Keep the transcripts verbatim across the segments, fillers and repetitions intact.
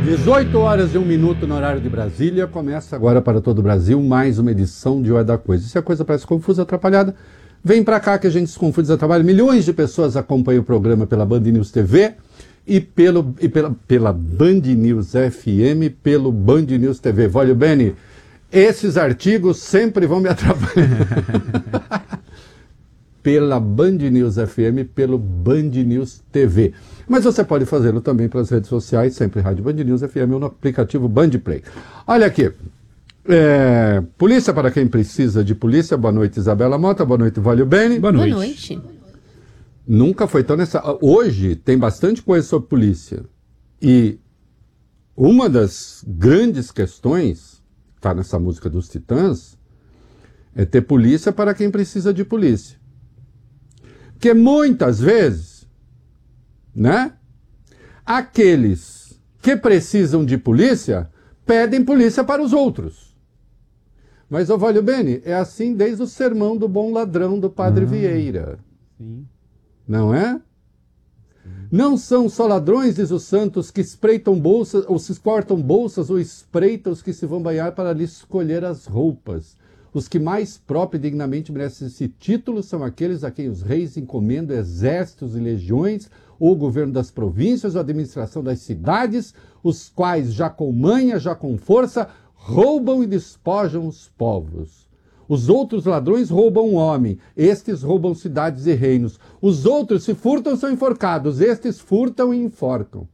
dezoito horas e um minuto no horário de Brasília. Começa agora para todo o Brasil mais uma edição de Hora da Coisa. Se a coisa parece confusa, atrapalhada, vem para cá que a gente se confunde e desatrapalha. Milhões de pessoas acompanham o programa pela Band News T V e, pelo, e pela, pela Band News F M, pelo Band News T V. Olha, Beni, esses artigos sempre vão me atrapalhar. Pela Band News F M, pelo Band News T V. Mas você pode fazê-lo também pelas redes sociais, sempre Rádio Band News F M ou no aplicativo Band Play. Olha aqui, é, polícia para quem precisa de polícia. Boa noite, Isabela Mota. Boa noite, Valio Bene. Boa noite. Boa noite. Nunca foi tão nessa... Hoje tem bastante coisa sobre polícia. E uma das grandes questões, está nessa música dos Titãs, é ter polícia para quem precisa de polícia. Porque muitas vezes, né, aqueles que precisam de polícia pedem polícia para os outros. Mas, ô Valio Bene, é assim desde o sermão do bom ladrão do Padre ah, Vieira. Sim. Não é? Sim. Não são só ladrões, diz os santos, que espreitam bolsas, ou se cortam bolsas, ou espreitam os que se vão banhar para lhes escolher as roupas. Os que mais próprio e dignamente merecem esse título são aqueles a quem os reis encomendam exércitos e legiões, ou o governo das províncias, ou a administração das cidades, os quais, já com manha, já com força, roubam e despojam os povos. Os outros ladrões roubam o homem, estes roubam cidades e reinos. Os outros, se furtam, são enforcados, estes furtam e enforcam.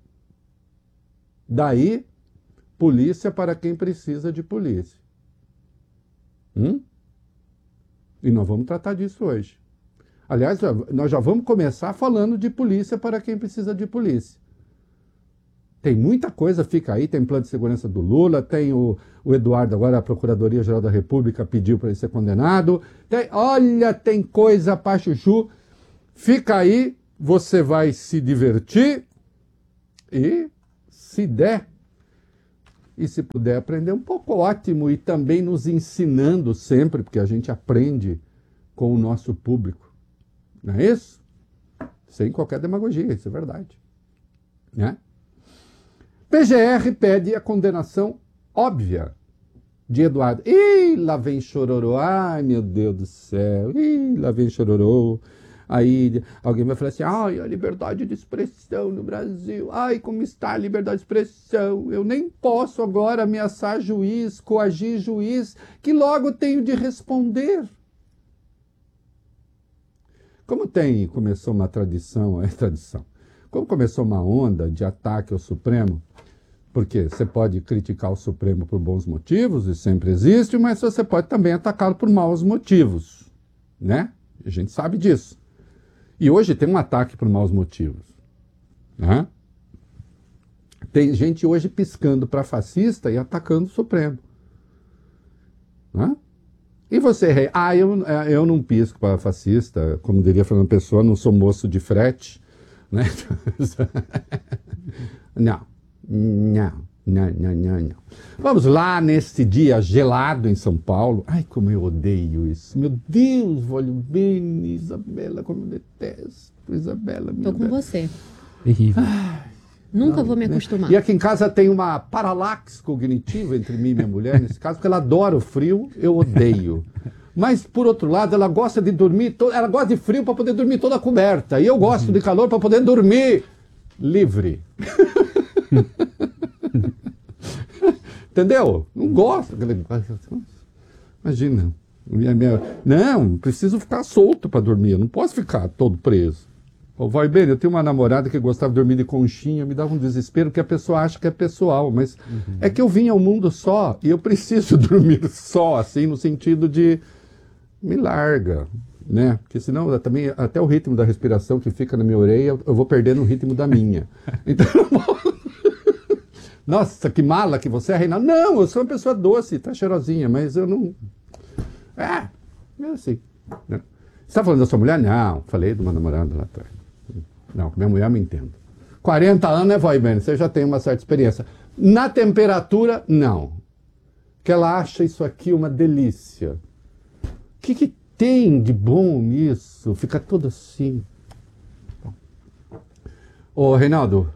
Daí, polícia para quem precisa de polícia. Hum? E nós vamos tratar disso hoje. Aliás, nós já vamos começar falando de polícia para quem precisa de polícia. Tem muita coisa, fica aí, tem plano de segurança do Lula, tem o, o Eduardo, agora a Procuradoria-Geral da República pediu para ele ser condenado. Tem, olha, tem coisa pra chuchu. Fica aí, você vai se divertir e, se der, e se puder aprender um pouco, ótimo, e também nos ensinando sempre, porque a gente aprende com o nosso público. Não é isso? Sem qualquer demagogia, isso é verdade. Né? P G R pede a condenação óbvia de Eduardo. Ih, lá vem chororô. Ai, meu Deus do céu. Ih, lá vem chororô. Aí alguém vai falar assim, ai, a liberdade de expressão no Brasil, ai, como está a liberdade de expressão, eu nem posso agora ameaçar juiz, coagir juiz, que logo tenho de responder. Como tem, começou uma tradição, é tradição, como começou uma onda de ataque ao Supremo, porque você pode criticar o Supremo por bons motivos, e sempre existe, mas você pode também atacá-lo por maus motivos, né? A gente sabe disso. E hoje tem um ataque por maus motivos. Né? Tem gente hoje piscando para fascista e atacando o Supremo. Né? E você, rei? Ah, eu, eu não pisco para fascista, como diria Fernando Pessoa, não sou moço de frete. Né? Não, não. Não, não, não, não. Vamos lá nesse dia gelado em São Paulo. Ai, como eu odeio isso. Meu Deus, olha bem, Isabela, como eu detesto. Isabela, minha Tô com bela. você. Terrível. Ai, Nunca não, vou me né? acostumar. E aqui em casa tem uma paralaxe cognitiva entre mim e minha mulher, nesse caso, porque ela adora o frio, eu odeio. Mas, por outro lado, ela gosta de dormir, to... ela gosta de frio para poder dormir toda coberta. E eu gosto uhum. de calor para poder dormir livre. Entendeu? Não gosto. Imagina. Minha, minha... Não, preciso ficar solto para dormir. Eu não posso ficar todo preso. Ô, vai bem, eu tenho uma namorada que gostava de dormir de conchinha, me dava um desespero, porque a pessoa acha que é pessoal, mas uhum. é que eu vim ao mundo só e eu preciso dormir só, assim, no sentido de me larga, né? Porque senão também até o ritmo da respiração que fica na minha orelha, eu vou perdendo o ritmo da minha. Então eu não vou... Nossa, que mala que você é, Reinaldo. Não, eu sou uma pessoa doce, tá cheirosinha, mas eu não... É, é assim. Né? Você está falando da sua mulher? Não, falei de uma namorada lá atrás. Não, minha mulher me entende. quarenta anos, né, vai bem, você já tem uma certa experiência. Na temperatura, não. Que ela acha isso aqui uma delícia. O que, que tem de bom nisso? Fica tudo assim. Ô, Reinaldo,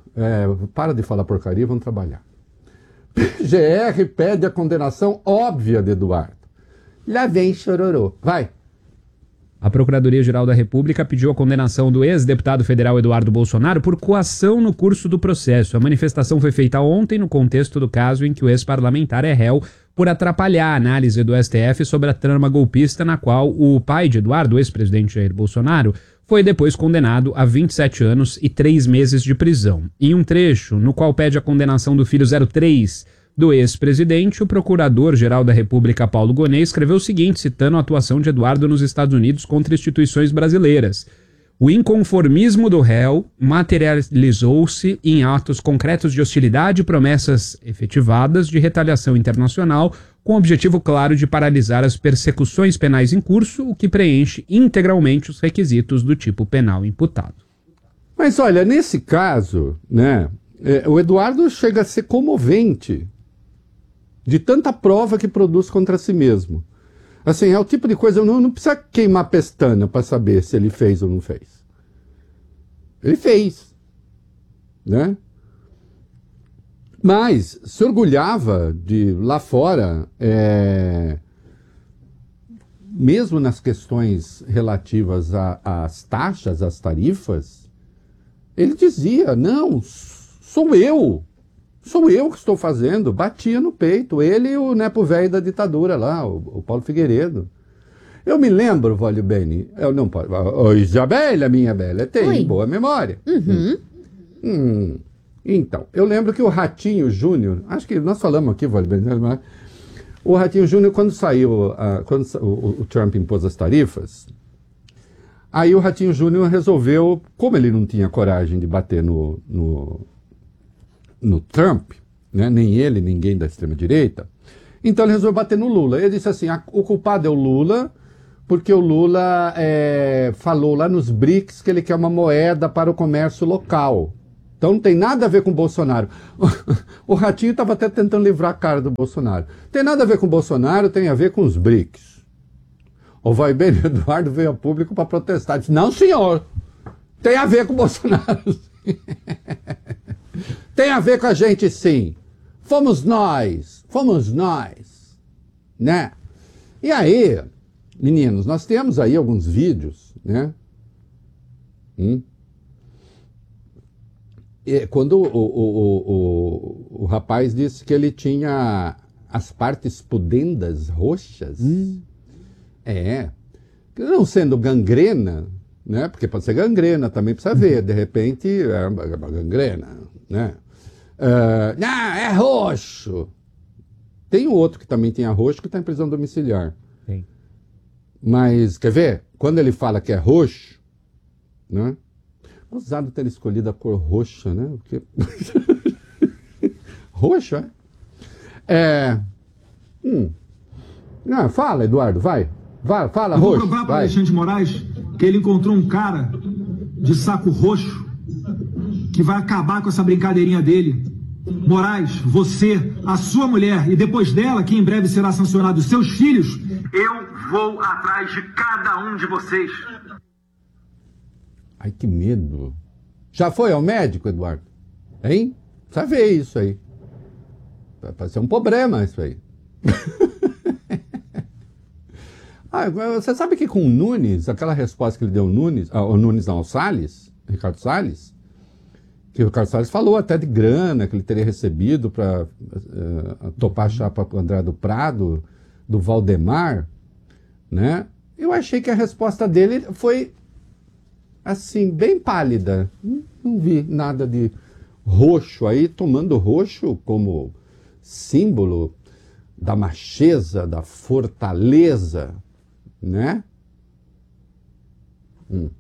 É, para de falar porcaria, vamos trabalhar. P G R pede a condenação óbvia de Eduardo. Lá vem chororô. Vai. A Procuradoria-Geral da República pediu a condenação do ex-deputado federal Eduardo Bolsonaro por coação no curso do processo. A manifestação foi feita ontem no contexto do caso em que o ex-parlamentar é réu por atrapalhar a análise do S T F sobre a trama golpista na qual o pai de Eduardo, o ex-presidente Jair Bolsonaro, foi depois condenado a vinte e sete anos e três meses de prisão. Em um trecho no qual pede a condenação do filho zero três do ex-presidente, o Procurador-Geral da República, Paulo Gonet, escreveu o seguinte, citando a atuação de Eduardo nos Estados Unidos contra instituições brasileiras. O inconformismo do réu materializou-se em atos concretos de hostilidade e promessas efetivadas de retaliação internacional, com o objetivo claro de paralisar as persecuções penais em curso, o que preenche integralmente os requisitos do tipo penal imputado. Mas olha, nesse caso, né, é, o Eduardo chega a ser comovente de tanta prova que produz contra si mesmo. Assim, é o tipo de coisa, não, não precisa queimar pestana para saber se ele fez ou não fez. Ele fez, né? Mas se orgulhava de, lá fora, é, mesmo nas questões relativas às taxas, às tarifas, ele dizia, não, sou eu, sou eu que estou fazendo, batia no peito, ele e o nepo velho da ditadura lá, o, o Paulo Figueiredo. Eu me lembro, Vólio Bene, eu não posso, ô Isabela, minha bela, tem Oi. boa memória. Uhum. Hum, então, eu lembro que o Ratinho Júnior, acho que nós falamos aqui, Vólio Bene, o Ratinho Júnior, quando saiu, uh, quando o, o Trump impôs as tarifas, aí o Ratinho Júnior resolveu, como ele não tinha coragem de bater no, no, no Trump, né, nem ele, ninguém da extrema-direita, então ele resolveu bater no Lula. Ele disse assim, a, o culpado é o Lula, porque o Lula é, falou lá nos BRICS que ele quer uma moeda para o comércio local. Então não tem nada a ver com o Bolsonaro. O Ratinho estava até tentando livrar a cara do Bolsonaro. Tem nada a ver com o Bolsonaro, tem a ver com os BRICS. O vai bem, Eduardo veio a público para protestar. Disse, não, senhor, tem a ver com o Bolsonaro. Tem a ver com a gente, sim. Fomos nós, fomos nós, né? E aí, meninos, nós temos aí alguns vídeos, né? Hum? E quando o, o, o, o, o rapaz disse que ele tinha as partes pudendas roxas, hum. é, não sendo gangrena, né? Porque pode ser gangrena, também precisa ver, de repente é uma gangrena, né? Uh, não, é roxo. Tem um outro que também tinha roxo que está em prisão domiciliar. Tem. Mas, quer ver? Quando ele fala que é roxo, né? Ousado ter escolhido a cor roxa, né? Porque... roxo, é? É... Hum. Não, fala, Eduardo, vai. Vai, fala, Eu vou roxo. provar para Alexandre de Moraes que ele encontrou um cara de saco roxo que vai acabar com essa brincadeirinha dele. Moraes, você, a sua mulher e depois dela, que em breve será sancionado, os seus filhos, eu vou atrás de cada um de vocês. Ai, que medo. Já foi ao médico, Eduardo? Hein? Precisa ver isso aí. Pode ser um problema isso aí. Ah, você sabe que com o Nunes, aquela resposta que ele deu ao Nunes, ao Nunes não, ao Salles, Ricardo Salles, que o Ricardo Salles falou até de grana que ele teria recebido para uh, topar a chapa com o André do Prado, do Valdemar, né? Eu achei que a resposta dele foi assim, bem pálida. Não, não vi nada de roxo aí, tomando roxo como símbolo da macheza, da fortaleza, né? Hum.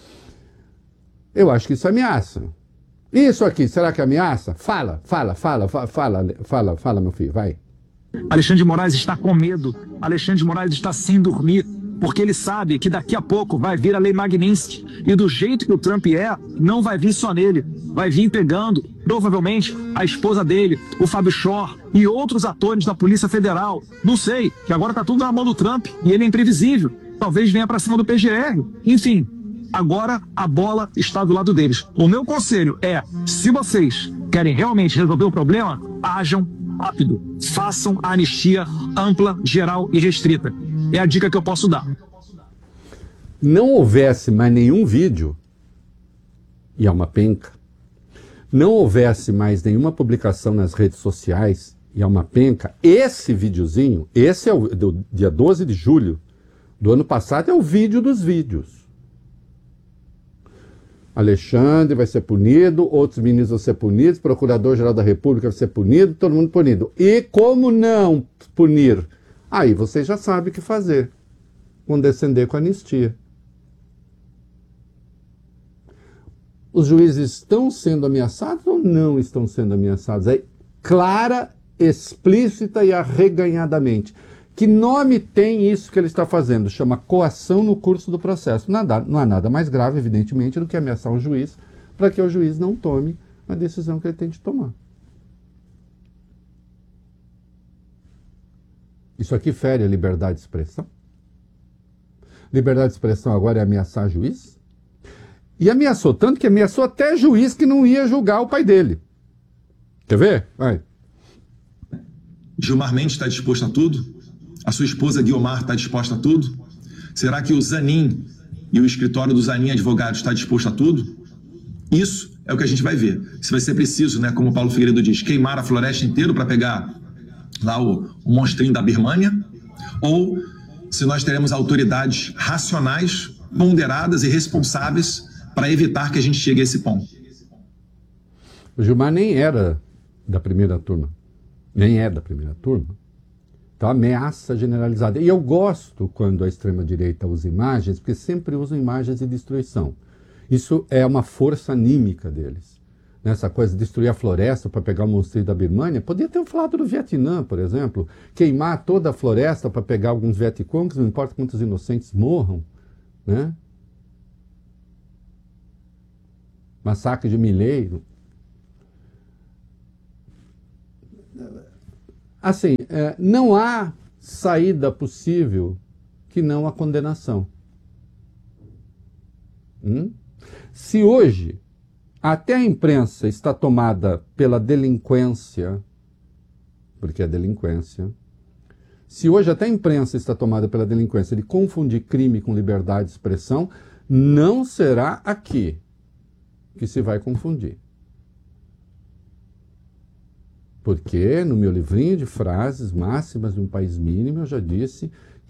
Eu acho que isso ameaça. Isso aqui, será que ameaça? Fala, fala, fala, fala, fala, fala, fala, meu filho, vai. Alexandre de Moraes está com medo. Alexandre de Moraes está sem dormir, porque ele sabe que daqui a pouco vai vir a Lei Magnitsky. E do jeito que o Trump é, não vai vir só nele. Vai vir pegando, provavelmente, a esposa dele, o Fábio Shor e outros atores da Polícia Federal. Não sei, que agora tá tudo na mão do Trump e ele é imprevisível. Talvez venha para cima do P G R. Enfim, Agora a bola está do lado deles. O meu conselho é, se vocês querem realmente resolver o problema, ajam rápido. Façam a anistia ampla, geral e restrita. É a dica que eu posso dar. Não houvesse mais nenhum vídeo, e é uma penca, não houvesse mais nenhuma publicação nas redes sociais, e é uma penca, esse videozinho, esse é o do dia doze de julho do ano passado, é o vídeo dos vídeos. Alexandre vai ser punido, outros ministros vão ser punidos, Procurador-Geral da República vai ser punido, todo mundo punido. E como não punir? Aí vocês já sabem o que fazer. Condescender com a anistia. Os juízes estão sendo ameaçados ou não estão sendo ameaçados? É clara, explícita e arreganhadamente. Que nome tem isso que ele está fazendo? Chama coação no curso do processo. Nada, não há nada mais grave, evidentemente, do que ameaçar um juiz para que o juiz não tome a decisão que ele tem de tomar. Isso aqui fere a liberdade de expressão? Liberdade de expressão agora é ameaçar juiz? E ameaçou tanto que ameaçou até juiz que não ia julgar o pai dele. Quer ver? Vai. Gilmar Mendes está disposto a tudo? A sua esposa Guiomar está disposta a tudo? Será que o Zanin e o escritório do Zanin Advogados está disposto a tudo? Isso é o que a gente vai ver. Se vai ser preciso, né, como o Paulo Figueiredo diz, queimar a floresta inteira para pegar lá o, o monstrinho da Birmânia, ou se nós teremos autoridades racionais, ponderadas e responsáveis para evitar que a gente chegue a esse ponto. O Gilmar nem era da primeira turma. Nem é da primeira turma. Então, ameaça generalizada. E eu gosto quando a extrema-direita usa imagens, porque sempre usam imagens de destruição. Isso é uma força anímica deles. Nessa coisa de destruir a floresta para pegar o monstrinho da Birmânia, podia ter falado do Vietnã, por exemplo. Queimar toda a floresta para pegar alguns Vietcongs, não importa quantos inocentes morram, né? Massacre de Milei. Assim, é, não há saída possível que não a condenação. Hum? Se hoje até a imprensa está tomada pela delinquência, porque é delinquência, se hoje até a imprensa está tomada pela delinquência de confundir crime com liberdade de expressão, não será aqui que se vai confundir. Porque no meu livrinho de frases máximas de um país mínimo eu já disse